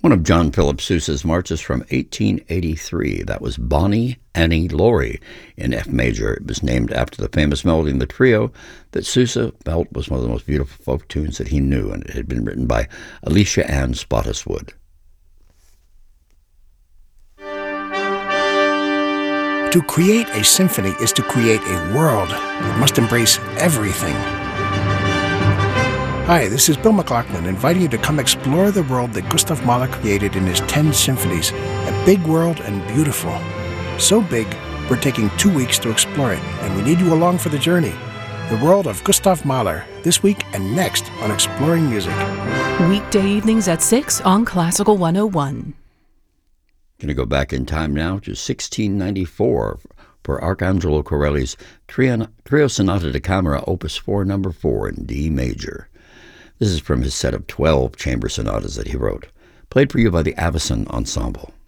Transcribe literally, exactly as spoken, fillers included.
One of John Philip Sousa's marches from eighteen eighty-three. That was Bonnie Annie Laurie in F major. It was named after the famous melody in the trio that Sousa felt was one of the most beautiful folk tunes that he knew, and it had been written by Alicia Ann Spottiswoode. To create a symphony is to create a world that must embrace everything. Hi, this is Bill McLaughlin, inviting you to come explore the world that Gustav Mahler created in his ten symphonies. A big world and beautiful. So big, we're taking two weeks to explore it, and we need you along for the journey. The world of Gustav Mahler, this week and next on Exploring Music. Weekday evenings at six on Classical one oh one. Going to go back in time now to sixteen ninety-four for Arcangelo Corelli's Trio, Trio Sonata da Camera, Opus four, number four in D major. This is from his set of twelve chamber sonatas that he wrote, played for you by the Avicen Ensemble.